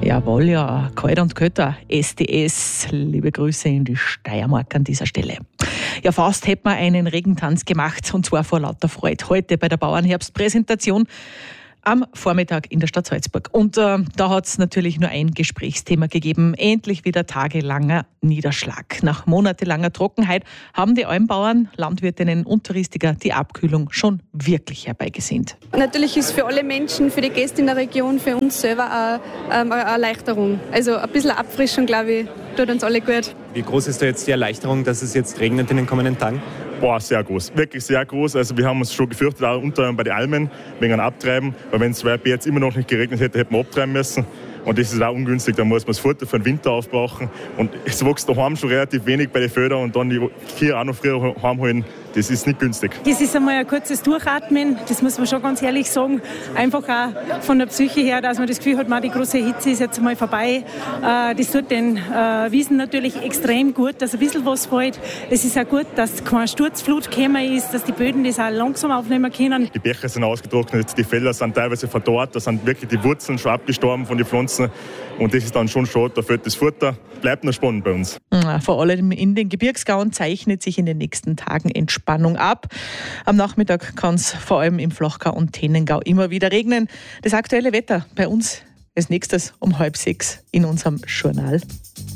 Jawohl, ja, kalt und kötter, SDS. Liebe Grüße in die Steiermark an dieser Stelle. Ja, fast hätte man einen Regentanz gemacht, und zwar vor lauter Freude. Heute bei der Bauernherbstpräsentation am Vormittag in der Stadt Salzburg. Und da hat es natürlich nur ein Gesprächsthema gegeben. Endlich wieder tagelanger Niederschlag. Nach monatelanger Trockenheit haben die Almbauern, Landwirtinnen und Touristiker die Abkühlung schon wirklich herbeigesehnt. Natürlich ist für alle Menschen, für die Gäste in der Region, für uns selber eine Erleichterung. Also ein bisschen Abfrischung, glaube ich, tut uns alle gut. Wie groß ist da jetzt die Erleichterung, dass es jetzt regnet in den kommenden Tagen? Boah, sehr groß, wirklich sehr groß. Also wir haben uns schon gefürchtet, auch unter anderem bei den Almen, wegen einem Abtreiben. Weil wenn es jetzt immer noch nicht geregnet hätte, hätten wir abtreiben müssen. Und das ist auch ungünstig, da muss man das Futter für den Winter aufbrauchen. Und es wächst daheim schon relativ wenig bei den Földern und dann hier auch noch früher heimholen, das ist nicht günstig. Das ist einmal ein kurzes Durchatmen, das muss man schon ganz ehrlich sagen. Einfach auch von der Psyche her, dass man das Gefühl hat, die große Hitze ist jetzt einmal vorbei. Das tut den Wiesen natürlich extrem gut, dass ein bisschen was fällt. Es ist auch gut, dass keine Sturzflut gekommen ist, dass die Böden das auch langsam aufnehmen können. Die Bäche sind ausgetrocknet, die Felder sind teilweise verdorrt, da sind wirklich die Wurzeln schon abgestorben von den Pflanzen. Und das ist dann schon schade, da fehlt das Futter. Bleibt noch spannend bei uns. Vor allem in den Gebirgsgauen zeichnet sich in den nächsten Tagen Entspannung ab. Am Nachmittag kann es vor allem im Flachgau und Tennengau immer wieder regnen. Das aktuelle Wetter bei uns als nächstes um 5:30 in unserem Journal.